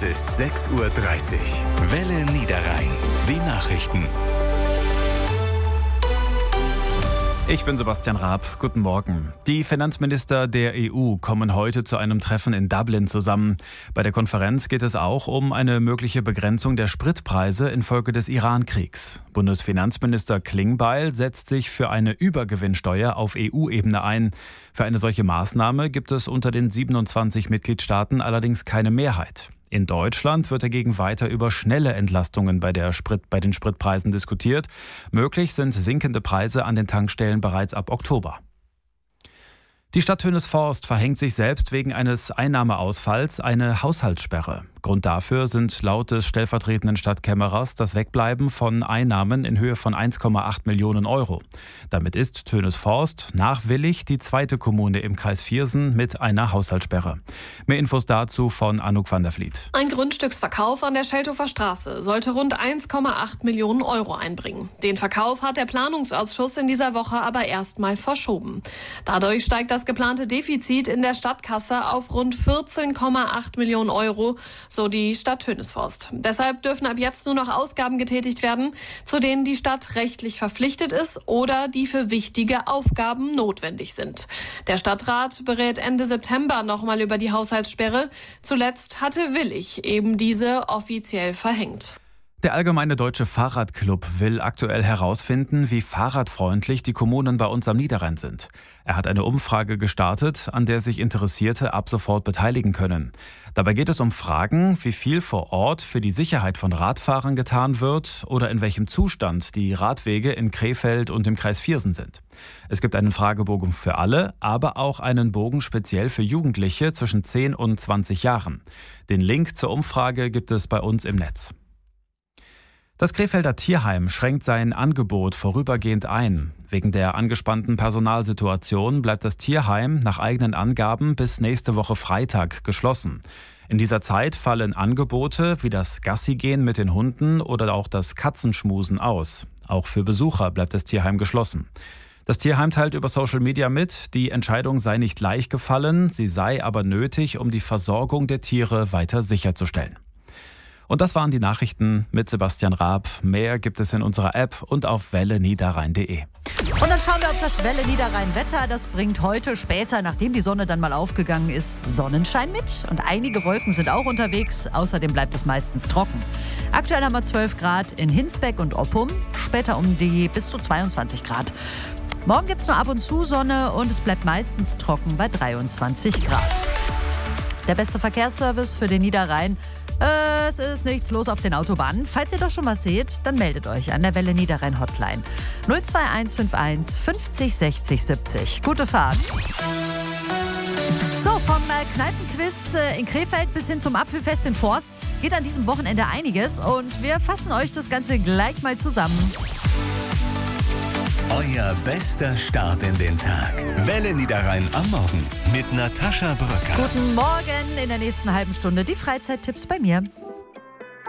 Es ist 6:30 Uhr. Welle Niederrhein. Die Nachrichten. Ich bin Sebastian Raab. Guten Morgen. Die Finanzminister der EU kommen heute zu einem Treffen in Dublin zusammen. Bei der Konferenz geht es auch um eine mögliche Begrenzung der Spritpreise infolge des Iran-Kriegs. Bundesfinanzminister Klingbeil setzt sich für eine Übergewinnsteuer auf EU-Ebene ein. Für eine solche Maßnahme gibt es unter den 27 Mitgliedstaaten allerdings keine Mehrheit. In Deutschland wird dagegen weiter über schnelle Entlastungen bei den Spritpreisen diskutiert. Möglich sind sinkende Preise an den Tankstellen bereits ab Oktober. Die Stadt Tönesforst verhängt sich selbst wegen eines Einnahmeausfalls eine Haushaltssperre. Grund dafür sind laut des stellvertretenden Stadtkämmerers das Wegbleiben von Einnahmen in Höhe von 1,8 Millionen Euro. Damit ist Tönesforst nach Willich die zweite Kommune im Kreis Viersen mit einer Haushaltssperre. Mehr Infos dazu von Anouk van der Vliet. Ein Grundstücksverkauf an der Schelthofer Straße sollte rund 1,8 Millionen Euro einbringen. Den Verkauf hat der Planungsausschuss in dieser Woche aber erstmal verschoben. Dadurch steigt das geplante Defizit in der Stadtkasse auf rund 14,8 Millionen Euro, so die Stadt Tönesforst. Deshalb dürfen ab jetzt nur noch Ausgaben getätigt werden, zu denen die Stadt rechtlich verpflichtet ist oder die für wichtige Aufgaben notwendig sind. Der Stadtrat berät Ende September nochmal über die Haushaltssperre. Zuletzt hatte Willich eben diese offiziell verhängt. Der Allgemeine Deutsche Fahrradclub will aktuell herausfinden, wie fahrradfreundlich die Kommunen bei uns am Niederrhein sind. Er hat eine Umfrage gestartet, an der sich Interessierte ab sofort beteiligen können. Dabei geht es um Fragen, wie viel vor Ort für die Sicherheit von Radfahrern getan wird oder in welchem Zustand die Radwege in Krefeld und im Kreis Viersen sind. Es gibt einen Fragebogen für alle, aber auch einen Bogen speziell für Jugendliche zwischen 10 und 20 Jahren. Den Link zur Umfrage gibt es bei uns im Netz. Das Krefelder Tierheim schränkt sein Angebot vorübergehend ein. Wegen der angespannten Personalsituation bleibt das Tierheim nach eigenen Angaben bis nächste Woche Freitag geschlossen. In dieser Zeit fallen Angebote wie das Gassigehen mit den Hunden oder auch das Katzenschmusen aus. Auch für Besucher bleibt das Tierheim geschlossen. Das Tierheim teilt über Social Media mit, die Entscheidung sei nicht leicht gefallen, sie sei aber nötig, um die Versorgung der Tiere weiter sicherzustellen. Und das waren die Nachrichten mit Sebastian Raab. Mehr gibt es in unserer App und auf welleniederrhein.de. Und dann schauen wir auf das Welle Niederrhein Wetter. Das bringt heute später, nachdem die Sonne dann mal aufgegangen ist, Sonnenschein mit. Und einige Wolken sind auch unterwegs. Außerdem bleibt es meistens trocken. Aktuell haben wir 12 Grad in Hinsbeck und Oppum. Später um die bis zu 22 Grad. Morgen gibt es nur ab und zu Sonne und es bleibt meistens trocken bei 23 Grad. Der beste Verkehrsservice für den Niederrhein. Es ist nichts los auf den Autobahnen. Falls ihr doch schon was seht, dann meldet euch an der Welle Niederrhein Hotline 02151 50 60 70. Gute Fahrt. So, vom Kneipenquiz in Krefeld bis hin zum Apfelfest in Forst geht an diesem Wochenende einiges und wir fassen euch das Ganze gleich mal zusammen. Euer bester Start in den Tag. Welle Niederrhein am Morgen mit Natascha Bröcker. Guten Morgen, in der nächsten halben Stunde die Freizeittipps bei mir.